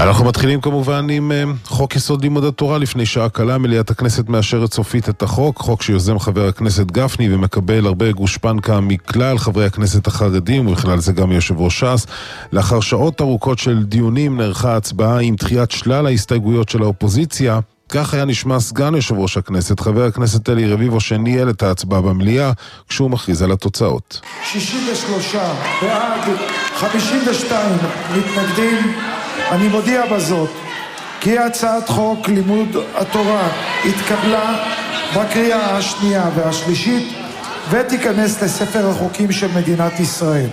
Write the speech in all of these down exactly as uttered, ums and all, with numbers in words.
אנחנו מתחילים כמובן עם חוק יסוד לימוד התורה. לפני שעה קלה מליאת הכנסת מאשרת סופית את החוק, חוק שיוזם חבר הכנסת גפני ומקבל הרבה גושפנקה מכלל חברי הכנסת החרדים, ובכלל זה גם יושב ראש ש"ס. לאחר שעות ארוכות של דיונים נערכה הצבעה עם דחיית שלל ההסתייגויות של האופוזיציה. כך היה נשמע סגן יושב ראש הכנסת, חבר הכנסת אלי רביבו, שניהל את ההצבעה במליאה כשהוא מכריז על התוצאות. שישים ושלושה בעד, חמישים ושתיים מתנגדים. אני מודיע בזאת כי הצעת חוק לימוד התורה התקבלה בקריאה השנייה והשלישית ותיכנס לספר החוקים של מדינת ישראל.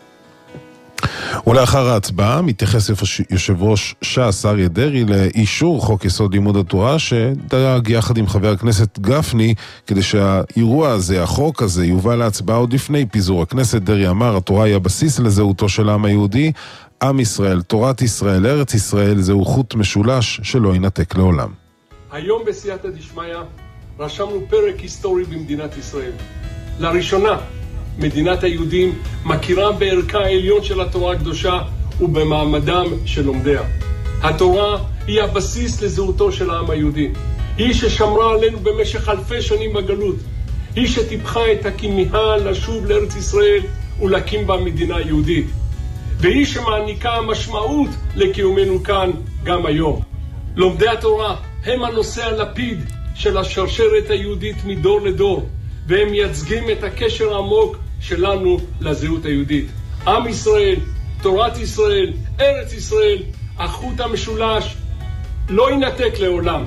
ולאחר ההצבעה מתייחס יושב ראש ש"ס אריה דרעי לאישור חוק יסוד לימוד התורה, שדאג יחד עם חבר הכנסת גפני כדי שהאירוע הזה, החוק הזה, יובא להצבעה עוד לפני פיזור הכנסת. דרעי אמר, התורה היא הבסיס לזהותו של העם היהודי, עם ישראל, תורת ישראל, ארץ ישראל, זהו חוט משולש שלא ינתק לעולם. היום בסייעתא דשמיא רשמנו פרק היסטורי במדינת ישראל. לראשונה מדינת היהודים מכירה בערכה העליון של התורה הקדושה ובמעמדם של לומדיה. התורה היא הבסיס לזהותו של העם היהודי. היא ששמרה עלינו במשך אלפי שנים בגלות. היא שטיפחה את הכמיהה לשוב לארץ ישראל ולהקים בה מדינה יהודית. והיא שמעניקה משמעות לקיומנו כאן גם היום. לומדי התורה הם הנושא הלפיד של השרשרת היהודית מדור לדור, והם מייצגים את הקשר העמוק שלנו לזהות היהודית. עם ישראל, תורת ישראל, ארץ ישראל, החוט המשולש לא ינתק לעולם.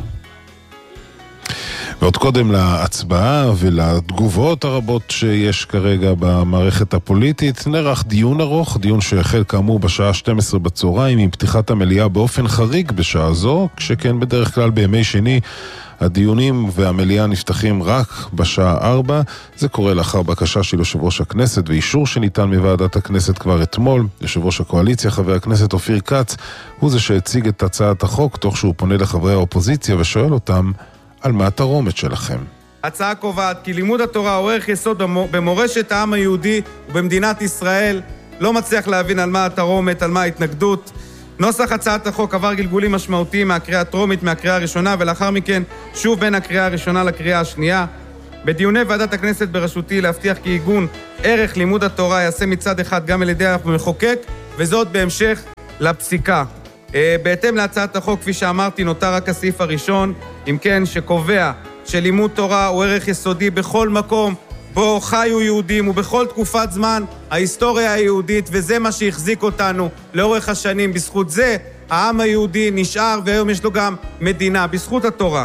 ועוד קודם להצבעה ולתגובות הרבות שיש כרגע במערכת הפוליטית, נערך דיון ארוך, דיון שהחל כאמור בשעה שתים עשרה בצהריים עם פתיחת המליאה באופן חריג בשעה זו, כשכן בדרך כלל בימי שני הדיונים והמליאה נפתחים רק בשעה ארבע. זה קורה לאחר בקשה של יושב ראש הכנסת ואישור שניתן מוועדת הכנסת כבר אתמול. יושב ראש הקואליציה, חבר הכנסת אופיר כץ, הוא זה שהציג את הצעת החוק, תוך שהוא פונה לחברי האופוזיציה ושואל אותם, על מה התרומת שלכם? הצעה קובעת כי לימוד התורה הוא ערך יסוד במורשת העם היהודי ובמדינת ישראל. לא מצליח להבין על מה התרומת, על מה ההתנגדות. נוסח הצעת החוק עבר גלגולים משמעותיים מהקריאה הטרומית, מהקריאה הראשונה, ולאחר מכן שוב בין הקריאה הראשונה לקריאה השנייה. בדיוני ועדת הכנסת בראשותי להבטיח כי עיגון ערך לימוד התורה יעשה מצד אחד גם על ידי המחוקק, וזאת בהמשך לפסיקה. בהתאם להצעת החוק, כפי שאמרתי, נותר רק הסעיף הראשון, אם כן, שקובע שלימוד תורה הוא ערך יסודי בכל מקום בו חיו יהודים ובכל תקופת זמן ההיסטוריה היהודית, וזה מה שהחזיק אותנו לאורך השנים. בזכות זה העם היהודי נשאר, והיום יש לו גם מדינה, בזכות התורה.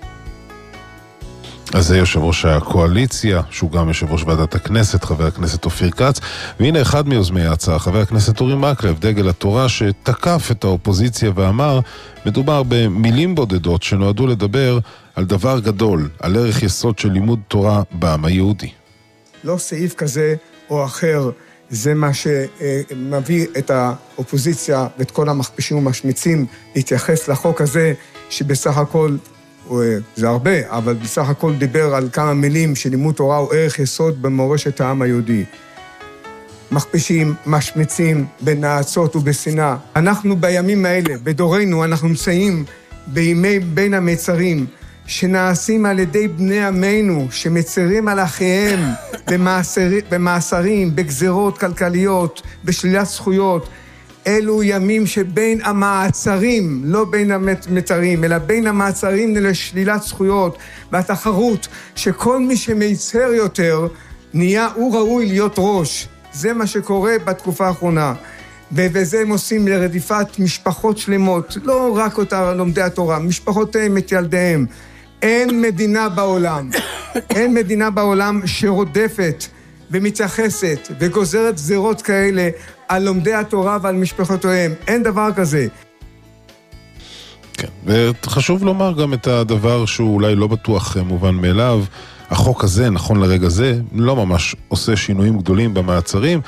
אז זה יושב ראש הקואליציה, שהוא גם יושב ראש ועדת הכנסת, חבר הכנסת אופיר כץ. והנה אחד מיוזמי ההצעה, חבר הכנסת אורי מקלב, דגל התורה, שתקף את האופוזיציה ואמר, מדובר במילים בודדות שנועדו לדבר על דבר גדול, על ערך יסוד של לימוד תורה בעם היהודי. לא סעיף כזה או אחר, זה מה שמביא את האופוזיציה ואת כל המכפישים ומשמיצים להתייחס לחוק הזה, שבסך הכל זה הרבה, אבל בסך הכל דיבר על כמה מילים שלימוד תורה הוא ערך יסוד במורשת העם היהודי. מכפישים, משמיצים, בנאצות ובשנאה. אנחנו בימים האלה, בדורנו, אנחנו נמצאים בימי בין המצרים, שנעשים על ידי בני עמנו, שמצרים על אחיהם במאסר, במאסרים, בגזרות כלכליות, בשלילת זכויות. אלו ימים שבין המעצרים, לא בין המצרים, אלא בין המעצרים לשלילת זכויות, והתחרות שכל מי שמייצר יותר נהיה, הוא ראוי להיות ראש. זה מה שקורה בתקופה האחרונה. ובזה הם עושים לרדיפת משפחות שלמות, לא רק אותה לומדי התורה, משפחותיהם את ילדיהם. אין מדינה בעולם, אין מדינה בעולם שרודפת ומתייחסת וגוזרת גזירות כאלה על לומדי התורה ועל משפחותיהם. אין דבר כזה. כן, וחשוב לומר גם את הדבר שהוא אולי לא בטוח מובן מאליו. החוק הזה, נכון לרגע זה, לא ממש עושה שינויים גדולים במעצרים.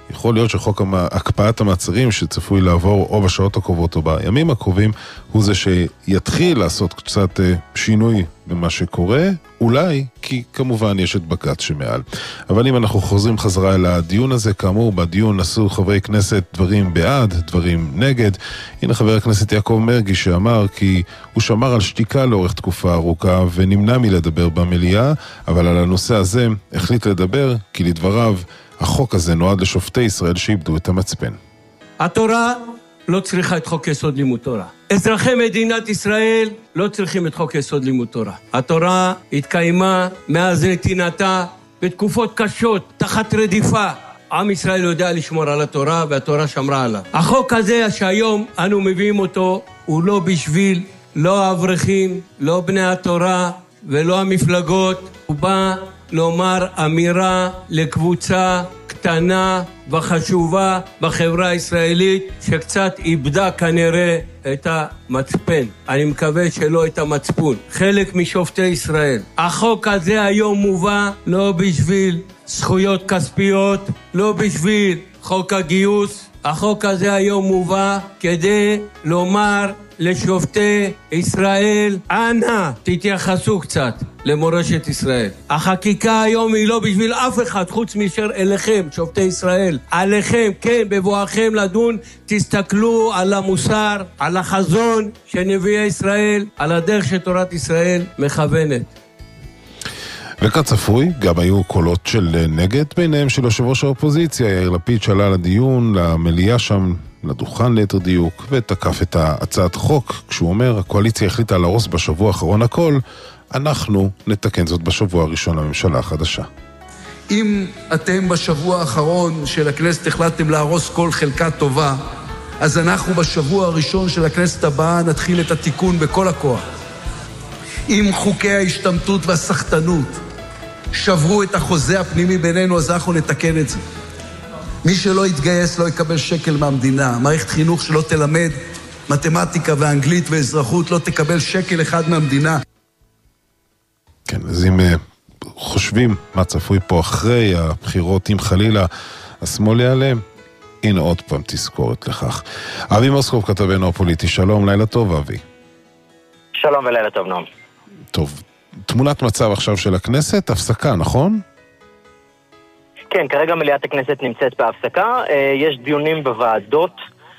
יכול להיות שחוק הקפאת המעצרים שצפוי לעבור או בשעות הקרובות או בימים הקרובים, הוא זה שיתחיל לעשות קצת שינוי במה שקורה, אולי, כי כמובן יש את בג"ץ שמעל. אבל אם אנחנו חוזרים חזרה אל הדיון הזה, כאמור, בדיון עשו חברי כנסת דברים בעד, דברים נגד. הנה חבר הכנסת יעקב מרגי שאמר כי הוא שמר על שתיקה לאורך תקופה ארוכה ונמנע מלדבר במליאה, אבל על הנושא הזה החליט לדבר, כי לדבריו החוק הזה נועד לשופטי ישראל שאיבדו את המצפן. התורה לא צריכה את חוק יסוד לימוד תורה. אזרחי מדינת ישראל לא צריכים את חוק יסוד לימוד תורה. התורה התקיימה מאז נתינתה בתקופות קשות, תחת רדיפה. עם ישראל יודע לשמור על התורה, והתורה שמרה עליו. החוק הזה שהיום אנו מביאים אותו, הוא לא בשביל, לא האברכים, לא בני התורה ולא המפלגות. הוא בא לומר אמירה לקבוצה קטנה וחשובה בחברה הישראלית שקצת איבדה כנראה את המצפן. אני מקווה שלא את המצפון. חלק משופטי ישראל. החוק הזה היום מובא לא בשביל זכויות כספיות, לא בשביל חוק הגיוס. החוק הזה היום מובא כדי לומר לשופטי ישראל, אנא, תתייחסו קצת למורשת ישראל. החקיקה היום היא לא בשביל אף אחד חוץ מאשר אליכם, שופטי ישראל. עליכם, כן, בבואכם לדון, תסתכלו על המוסר, על החזון שנביאי ישראל, על הדרך שתורת ישראל מכוונת. וכצפוי, גם היו קולות של נגד, ביניהם של יושב ראש האופוזיציה, יאיר לפיד, שעלה לדיון, למליאה שם, לדוכן ליתר דיוק, ותקף את הצעת החוק, כשהוא אומר, הקואליציה החליטה להרוס בשבוע האחרון הכל, אנחנו נתקן זאת בשבוע הראשון לממשלה החדשה. אם אתם בשבוע האחרון של הכנסת החלטתם להרוס כל חלקה טובה, אז אנחנו בשבוע הראשון של הכנסת הבאה נתחיל את התיקון בכל הכוח. אם חוקי ההשתמטות והסחטנות שברו את החוזה הפנימי בינינו, אז אנחנו נתקן את זה. מי שלא יתגייס לא יקבל שקל מהמדינה. מערכת חינוך שלא תלמד מתמטיקה ואנגלית ואזרחות לא תקבל שקל אחד מהמדינה. כן, אז אם uh, חושבים מה צפוי פה אחרי הבחירות, אם חלילה השמאל יעלה, הנה עוד פעם תזכורת לכך. אבי מוסקוב, כתבנו הפוליטי, שלום, לילה טוב אבי. שלום ולילה טוב נועם. טוב, תמונת מצב עכשיו של הכנסת, הפסקה, נכון? כן, כרגע מליאת הכנסת נמצאת בהפסקה, יש דיונים בוועדות,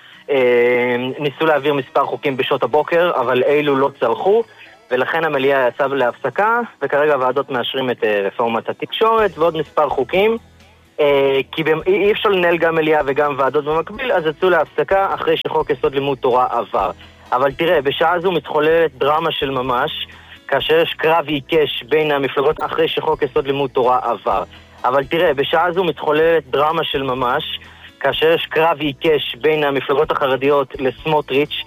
ניסו להעביר מספר חוקים בשעות הבוקר, אבל אילו לא צלחו, ולכן המליאה יצאה להפסקה, וכרגע הוועדות מאשרים את רפורמת התקשורת ועוד מספר חוקים, כי אי אפשר לנהל גם מליאה וגם ועדות במקביל, אז יצאו להפסקה אחרי שחוק יסוד לימוד תורה עבר. אבל תראה, בשעה זו מתחוללת דרמה של ממש, כאשר יש קרב עיקש בין המפלגות אחרי שחוק יסוד לימוד תורה עבר. אבל תראה, בשעה זו מתחוללת דרמה של ממש, כאשר יש קרב עיקש בין המפלגות החרדיות לסמוטריץ',